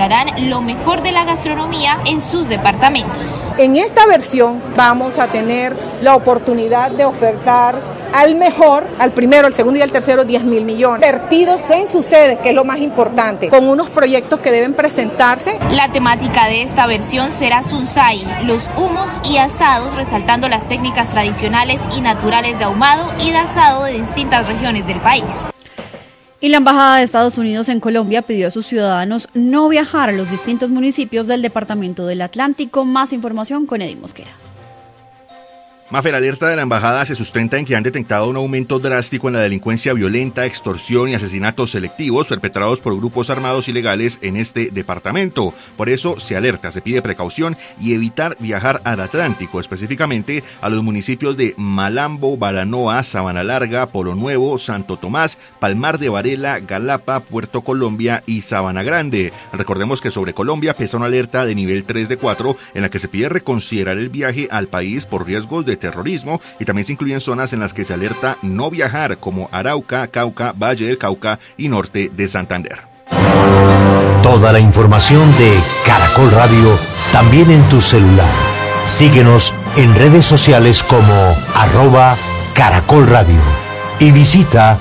mostrarán lo mejor de la gastronomía en sus departamentos. En esta versión vamos a tener la oportunidad de ofertar al mejor, al primero, al segundo y al tercero 10.000 millones, vertidos en sus sedes, que es lo más importante, con unos proyectos que deben presentarse. La temática de esta versión será Sunsai, los humos y asados, resaltando las técnicas tradicionales y naturales de ahumado y de asado de distintas regiones del país. Y la Embajada de Estados Unidos en Colombia pidió a sus ciudadanos no viajar a los distintos municipios del Departamento del Atlántico. Más información con Edith Mosquera. Mafer, alerta de la embajada se sustenta en que han detectado un aumento drástico en la delincuencia violenta, extorsión y asesinatos selectivos perpetrados por grupos armados ilegales en este departamento. Por eso se alerta, se pide precaución y evitar viajar al Atlántico, específicamente a los municipios de Malambo, Baranoa, Sabana Larga, Polo Nuevo, Santo Tomás, Palmar de Varela, Galapa, Puerto Colombia y Sabana Grande. Recordemos que sobre Colombia pesa una alerta de nivel 3 de 4 en la que se pide reconsiderar el viaje al país por riesgos de terrorismo, y también se incluyen zonas en las que se alerta no viajar, como Arauca, Cauca, Valle del Cauca y norte de Santander. Toda la información de Caracol Radio también en tu celular. Síguenos en redes sociales como @Caracol Radio y visita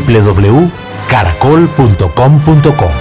www.caracol.com.co.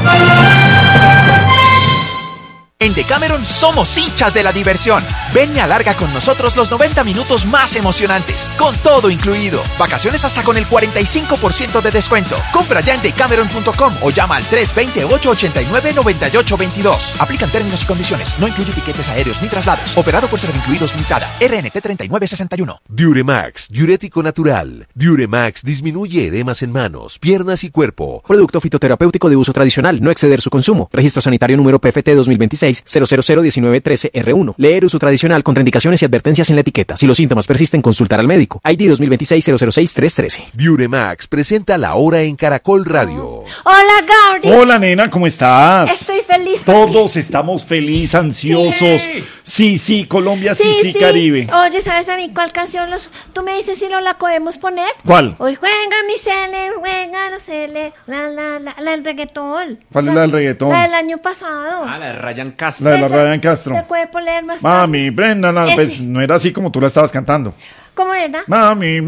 En Decameron somos hinchas de la diversión. Ven y alarga con nosotros los 90 minutos más emocionantes, con todo incluido. Vacaciones hasta con el 45% de descuento. Compra ya en decameron.com o llama al 320-889-9822. Aplican términos y condiciones. No incluye tiquetes aéreos ni traslados. Operado por Servincluidos Limitada. RNT 3961. Diuremax, diurético natural. Diuremax disminuye edemas en manos, piernas y cuerpo. Producto fitoterapéutico de uso tradicional. No exceder su consumo. Registro sanitario número PFT 2026 0001913R1. Leer uso tradicional, contraindicaciones y advertencias en la etiqueta. Si los síntomas persisten, consultar al médico. ID 2026 006313. Diuremax presenta La Hora en Caracol Radio. Hola, Gabriel. Hola, nena, ¿cómo estás? Estoy feliz. Todos estamos felices, ansiosos. Sí, Colombia, sí, Caribe. Oye, ¿sabes a mí cuál canción tú me dices si no la podemos poner? ¿Cuál? Hoy juega mi Cele, juega la Cele, la del reggaetón. ¿Cuál es la del reggaetón? La del año pasado. La de Ryan Castro. La de la Ryan Castro. Se puede poner más Mami, Brenda, pues no era así como tú la estabas cantando. ¿Cómo era? Mami,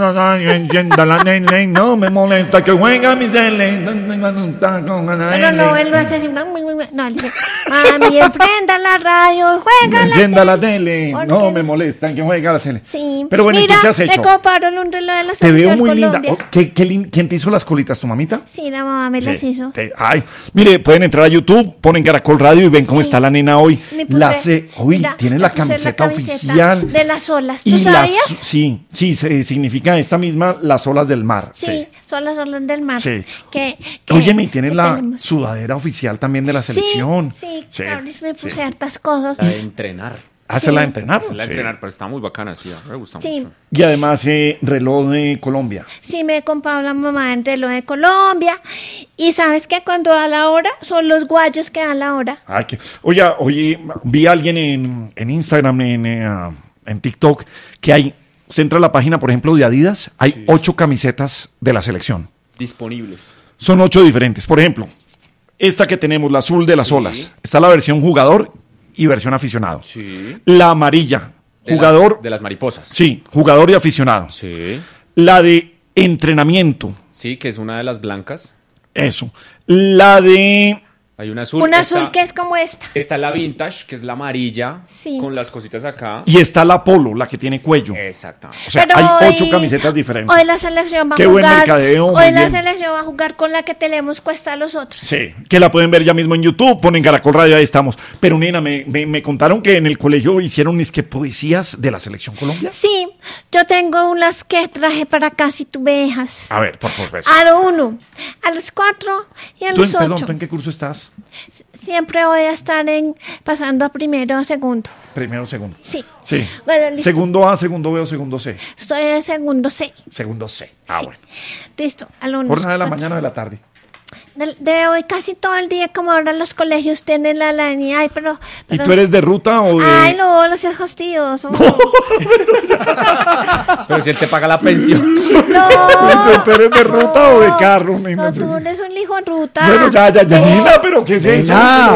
no me molesta que juega mi Cele. Pero no, él lo hace así. No, él dice, mami, prenda la radio, juega encienda la tele. No me molestan que juega la Cele. Sí. Pero bueno, mira, ¿y tú qué has hecho? me compraron un reloj de la Te veo selección muy Colombia. linda. ¿Quién te hizo las colitas, tu mamita? Sí, la mamá me las hizo. Mire, pueden entrar a YouTube, ponen Caracol Radio y ven cómo está la nena hoy. Tiene la camiseta oficial de las olas. ¿Tú sabías? Sí, significa esta misma las olas del mar. Sí, son las olas del mar. Sí. Óyeme, tienes la sudadera oficial también de la selección. Sí, me puse hartas cosas. La de entrenar. ¿Se la de entrenar? La de entrenar, pero está muy bacana, me gusta mucho. Y además, reloj de Colombia. Sí, me he comprado la mamá en reloj de Colombia. Y ¿sabes qué? Cuando da la hora, son los guayos que dan la hora. Oye, vi a alguien en Instagram, en TikTok, que hay... Usted entra a la página, por ejemplo, de Adidas, hay 8 camisetas de la selección. Disponibles. Son 8 diferentes. Por ejemplo, esta que tenemos, la azul de las olas. Está la versión jugador y versión aficionado. Sí. La amarilla, jugador... De las mariposas. Sí, jugador y aficionado. Sí. La de entrenamiento. Sí, que es una de las blancas. Eso. La de... Hay una azul. Una azul que es como esta. Está la vintage, que es la amarilla, con las cositas acá. Y está la polo, la que tiene cuello. Exactamente. O sea, hay 8 camisetas diferentes. Hoy la selección va a jugar. Qué buen mercadeo. Hoy la selección va a jugar con la que tenemos cuesta a los otros. Sí, que la pueden ver ya mismo en YouTube, ponen Caracol Radio, ahí estamos. Pero nena, me contaron que en el colegio hicieron poesías de la selección Colombia. Sí, yo tengo unas que traje para acá si tú me dejas. A ver, por favor. A lo 1, a los 4 y a los 8. Perdón, ¿tú en qué curso estás? Siempre voy a estar pasando a primero o segundo. Primero, segundo. Sí. Bueno, listo. Segundo A, segundo B o segundo C. Estoy en segundo C. Segundo C. Bueno. Listo. Alumnos. ¿Jornada de la mañana o de la tarde? De hoy casi todo el día, como ahora los colegios tienen la línea. Ay, pero... ¿Y tú eres de ruta o de...? Ay, no seas fastidioso. Pero si él te paga la pensión. No. ¿Tú eres de ruta o de carro? No, tú eres un hijo en ruta. Bueno, ya, Nina, pero ¿qué es eso?